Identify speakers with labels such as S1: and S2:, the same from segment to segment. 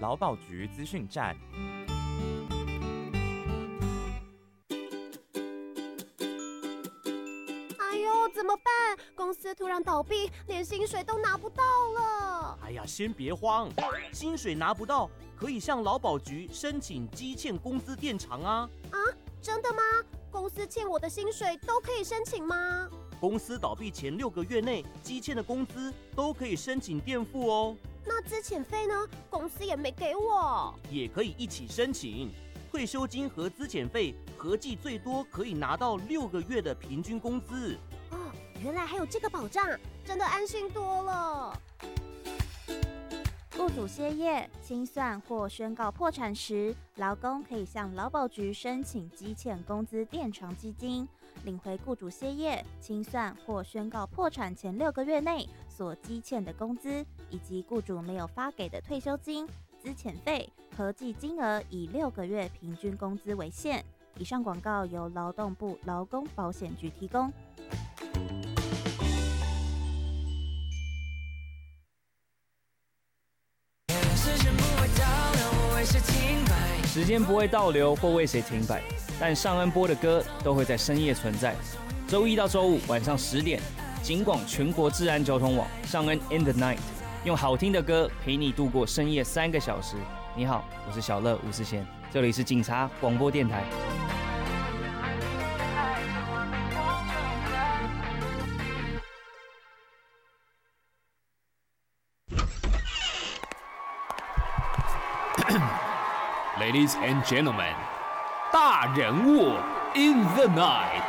S1: 劳保局资讯站。
S2: 哎呦，怎么办？公司突然倒闭，连薪水都拿不到了。
S3: 哎呀，先别慌，薪水拿不到，可以向劳保局申请积欠工资垫偿啊。
S2: 啊，真的吗？公司欠我的薪水都可以申请吗？
S3: 公司倒闭前6个月内积欠的工资都可以申请垫付哦。
S2: 那资遣费呢？公司也没给我。
S3: 也可以一起申请，退休金和资遣费合计最多可以拿到6个月的平均工资。
S2: 哦，原来还有这个保障，真的安心多了。
S4: 雇主歇业、清算或宣告破产时，劳工可以向劳保局申请积欠工资垫偿基金，领回雇主歇业、清算或宣告破产前6个月内所积欠的工资，以及雇主没有发给的退休金、资遣费，合计金额以6个月平均工资为限。以上广告由劳动部劳工保险局提供。
S5: 时间不会倒流或为谁停摆，但尚恩播的歌都会在深夜存在。周一到周五晚上10点，警广全国治安交通网尚恩 in the night， 用好听的歌陪你度过深夜3个小时。你好，我是小乐吴思贤，这里是警察广播电台。
S6: Ladies and gentlemen， 大人物 in the night。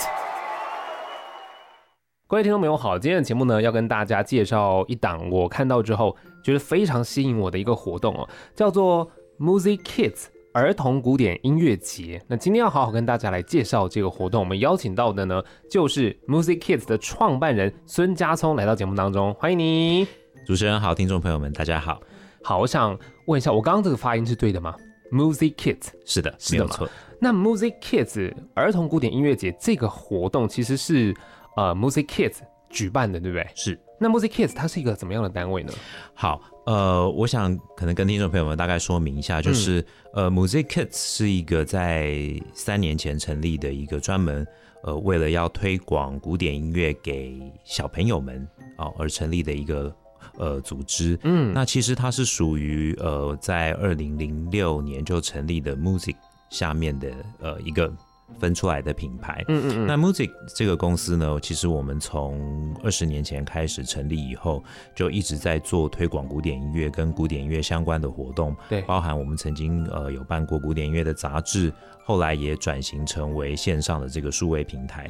S7: 各位听众朋友好，今天的节目呢要跟大家介绍一档我看到之后觉得非常吸引我的一个活动哦，叫做 Music Kids 儿童古典音乐节。那今天要好好跟大家来介绍这个活动，我们邀请到的呢就是 Music Kids 的创办人孙家聪来到节目当中，欢迎你。
S8: 主持人好，听众朋友们大家好。
S7: 好，我想问一下，我刚刚这个发音是对的吗？ Music Kids
S8: 是的，没有错。
S7: 那 Music Kids 儿童古典音乐节这个活动其实是Music Kids 举办的，对不对？
S8: 是。
S7: 那 Music Kids 它是一个怎么样的单位呢？
S8: 好，我想可能跟听众朋友们大概说明一下，就是Music Kids 是一个在3年前成立的一个专门为了要推广古典音乐给小朋友们而成立的一个组织。那其实它是属于在2006年就成立的 Music 下面的一个分出来的品牌。那 Music 这个公司呢，其实我们从20年前开始成立以后，就一直在做推广古典音乐跟古典音乐相关的活动。
S7: 对，
S8: 包含我们曾经有办过古典音乐的杂志，后来也转型成为线上的这个数位平台。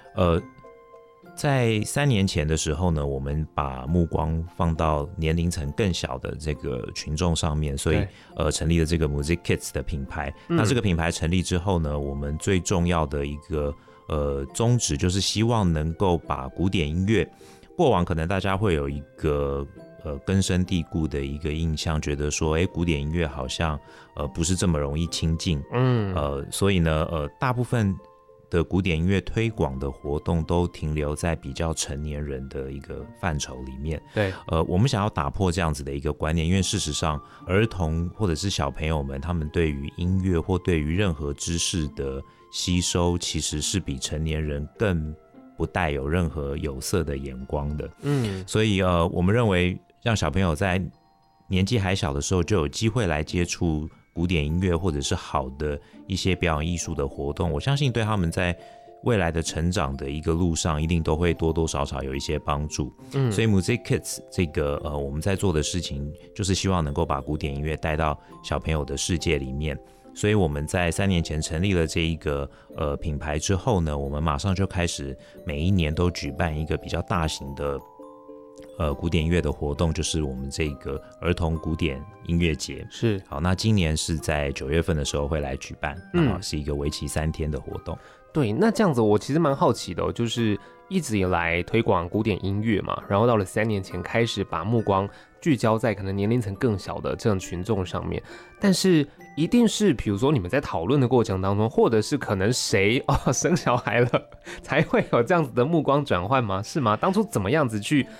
S8: 在3年前的时候呢，我们把目光放到年龄层更小的这个群众上面，所以成立了这个 Music Kids 的品牌。那这个品牌成立之后呢，我们最重要的一个宗旨就是希望能够把古典音乐，过往可能大家会有一个根深蒂固的一个印象，觉得说古典音乐好像不是这么容易亲近。所以呢大部分的古典音乐推广的活动都停留在比较成年人的一个范畴里面。
S7: 对，
S8: 我们想要打破这样子的一个观念，因为事实上，儿童或者是小朋友们，他们对于音乐或对于任何知识的吸收，其实是比成年人更不带有任何有色的眼光的。所以我们认为让小朋友在年纪还小的时候就有机会来接触古典音乐或者是好的一些表演艺术的活动，我相信对他们在未来的成长的一个路上一定都会多多少少有一些帮助。所以 Music Kids 这个我们在做的事情就是希望能够把古典音乐带到小朋友的世界里面。所以我们在3年前成立了这一个品牌之后呢，我们马上就开始每一年都举办一个比较大型的古典音乐的活动，就是我们这个儿童古典音乐节。
S7: 是。
S8: 好，那今年是在9月份的时候会来举办，是一个为期3天的活动。
S7: 对，那这样子我其实蛮好奇的就是一直以来推广古典音乐嘛，然后到了3年前开始把目光聚焦在可能年龄层更小的这种群众上面，但是一定是比如说你们在讨论的过程当中，或者是可能谁生小孩了才会有这样子的目光转换吗？是吗？当初怎么样子去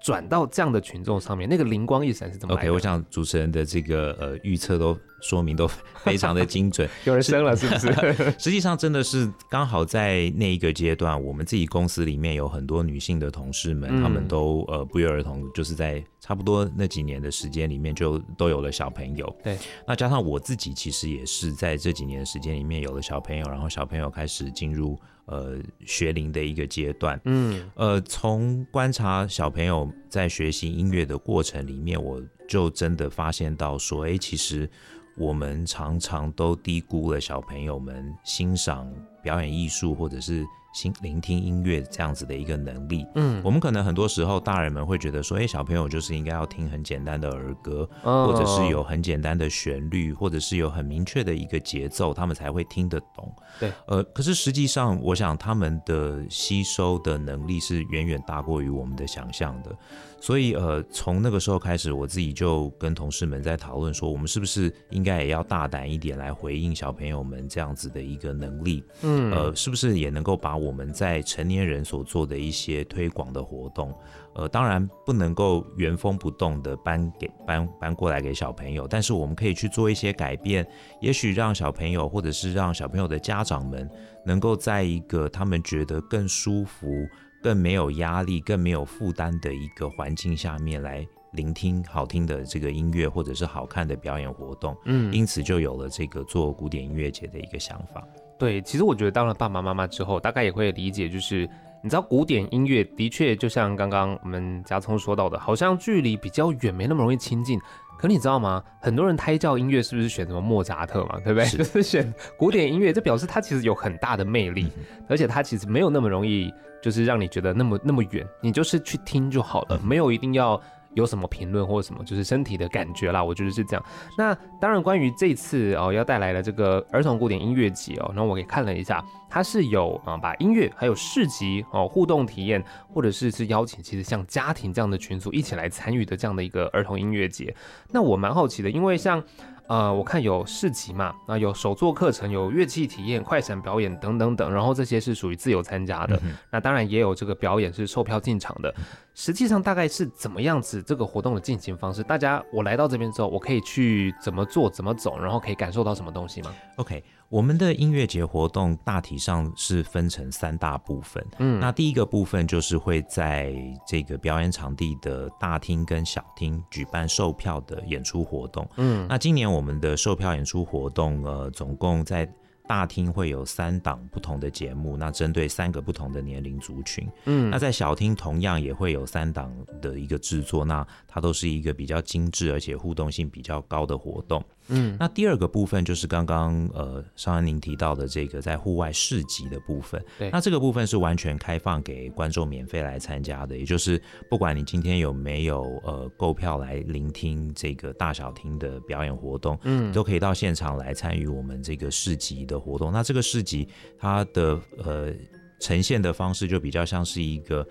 S7: 转到这样的群众上面，那个灵光一闪是怎么来的
S8: OK， 我想主持人的这个预测都说明都非常的精准。
S7: 有人生了是不是？
S8: 实际上真的是刚好在那一个阶段，我们自己公司里面有很多女性的同事们，她们都不约而同，就是在差不多那几年的时间里面就都有了小朋友。
S7: 对，
S8: 那加上我自己其实也是在这几年的时间里面有了小朋友，然后小朋友开始进入学龄的一个阶段。从观察小朋友在学习音乐的过程里面，我就真的发现到说，其实我们常常都低估了小朋友们欣赏表演艺术或者是聆听音乐这样子的一个能力。我们可能很多时候大人们会觉得说，小朋友就是应该要听很简单的儿歌，或者是有很简单的旋律，或者是有很明确的一个节奏，他们才会听得懂。
S7: 对，
S8: 可是实际上我想他们的吸收的能力是远远大过于我们的想象的。所以从那个时候开始，我自己就跟同事们在讨论说，我们是不是应该也要大胆一点来回应小朋友们这样子的一个能力。是不是也能够把我们在成年人所做的一些推广的活动，当然不能够原封不动的搬过来给小朋友，但是我们可以去做一些改变，也许让小朋友或者是让小朋友的家长们能够在一个他们觉得更舒服、更没有压力、更没有负担的一个环境下面来聆听好听的这个音乐或者是好看的表演活动。因此就有了这个做古典音乐节的一个想法。
S7: 对，其实我觉得当了爸爸妈妈之后，大概也会理解，就是你知道古典音乐的确就像刚刚我们家聪说到的，好像距离比较远，没那么容易亲近。可你知道吗？很多人胎教音乐是不是选什么莫扎特嘛，对不对？就是选古典音乐，这表示它其实有很大的魅力，而且它其实没有那么容易，就是让你觉得那么远，你就是去听就好了，没有一定要有什么评论或什么，就是身体的感觉啦，我觉得是这样。那当然，关于这次要带来的这个儿童古典音乐节然后我给看了一下，它是有把音乐还有市集互动体验，或者是邀请其实像家庭这样的群组一起来参与的这样的一个儿童音乐节。那我蛮好奇的，因为像我看有市集嘛，有手作课程，有乐器体验、快闪表演等等等，然后这些是属于自由参加的。那当然也有这个表演是售票进场的。实际上大概是怎么样子这个活动的进行方式？大家我来到这边之后，我可以去怎么做、怎么走，然后可以感受到什么东西吗
S8: ？OK， 我们的音乐节活动大体上是分成3大部分。那第一个部分就是会在这个表演场地的大厅跟小厅举办售票的演出活动。那今年我们的售票演出活动总共在大厅会有3档不同的节目，那针对3个不同的年龄族群。那在小厅同样也会有3档的一个制作，那它都是一个比较精致而且互动性比较高的活动。那第二个部分就是刚刚上恩您提到的这个在户外市集的部分。那这个部分是完全开放给观众免费来参加的，也就是不管你今天有没有购票来聆听这个大小厅的表演活动，你都可以到现场来参与我们这个市集的活动。那这个市集它的呈现的方式就比较像是一个